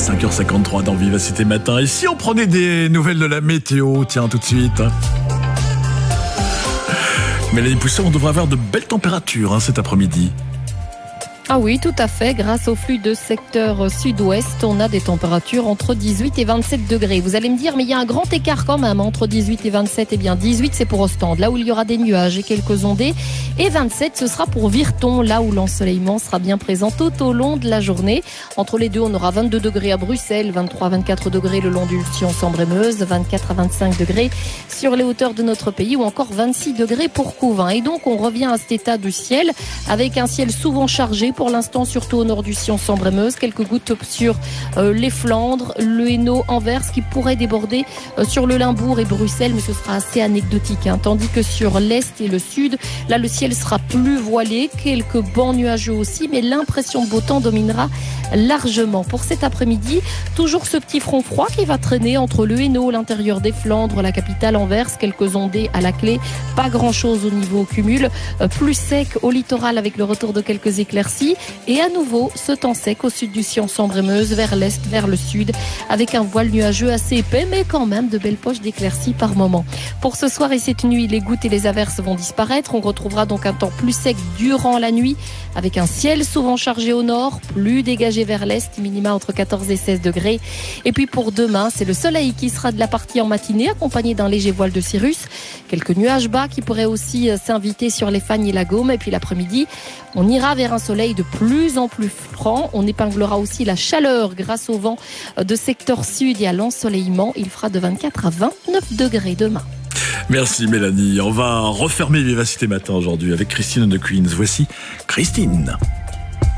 5h53 dans Vivacité Matin. Et si on prenait des nouvelles de la météo, tiens, tout de suite. Mélanie Poussin, on devrait avoir de belles températures cet après-midi. Ah oui, tout à fait. Grâce au flux de secteur sud-ouest, on a des températures entre 18 et 27 degrés. Vous allez me dire, mais il y a un grand écart quand même entre 18 et 27. Eh bien, 18, c'est pour Ostende, là où il y aura des nuages et quelques ondées. Et 27, ce sera pour Virton, là où l'ensoleillement sera bien présent tout au long de la journée. Entre les deux, on aura 22 degrés à Bruxelles, 23 à 24 degrés le long du Sion-Sambre-et-Meuse, 24 à 25 degrés sur les hauteurs de notre pays ou encore 26 degrés pour Couvin. Et donc, on revient à cet état du ciel avec un ciel souvent chargé pour l'instant, surtout au nord du Sion-Sambre-et-Meuse. Quelques gouttes sur les Flandres, le Hainaut, Anvers qui pourrait déborder sur le Limbourg et Bruxelles, mais ce sera assez anecdotique. Tandis que sur l'est et le sud, là, le ciel sera plus voilé, quelques bancs nuageux aussi, mais l'impression de beau temps dominera largement. Pour cet après-midi, toujours ce petit front froid qui va traîner entre le Hainaut, l'intérieur des Flandres, la capitale Anvers, quelques ondées à la clé, pas grand-chose au niveau cumul, plus sec au littoral avec le retour de quelques éclaircies. Et à nouveau, ce temps sec au sud du Sion-Sambre-et-Meuse, vers l'est, vers le sud, avec un voile nuageux assez épais, mais quand même de belles poches d'éclaircies par moment. Pour ce soir et cette nuit, les gouttes et les averses vont disparaître. On retrouvera donc un temps plus sec durant la nuit, avec un ciel souvent chargé au nord, plus dégagé vers l'est, minima entre 14 et 16 degrés. Et puis pour demain, c'est le soleil qui sera de la partie en matinée, accompagné d'un léger voile de cirrus. Quelques nuages bas qui pourraient aussi s'inviter sur les Fagnes et la Gaume. Et puis l'après-midi, on ira vers un soleil de plus en plus franc. On épinglera aussi la chaleur grâce au vent de secteur sud et à l'ensoleillement. Il fera de 24 à 29 degrés demain. Merci Mélanie. On va refermer Vivacité Matin aujourd'hui avec Christine de Queens. Voici Christine.